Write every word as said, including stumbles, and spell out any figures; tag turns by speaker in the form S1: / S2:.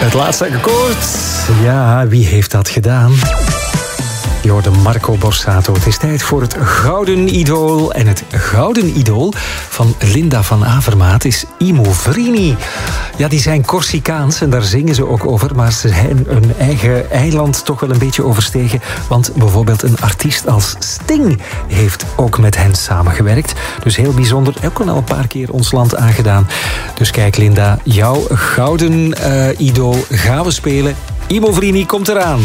S1: Het laatste akkoord. Ja, wie heeft dat gedaan? Je hoorde Marco Borsato. Het is tijd voor het Gouden Idool. En het Gouden Idool van Linda van Avermaat is Imo-Vrini. Ja, die zijn Corsicaans en daar zingen ze ook over. Maar ze zijn hun eigen eiland toch wel een beetje overstegen. Want bijvoorbeeld een artiest als Sting heeft ook met hen samengewerkt. Dus heel bijzonder. Ook al een paar keer ons land aangedaan. Dus kijk Linda, jouw Gouden uh, Idool gaan we spelen. Imo-Vrini komt eraan.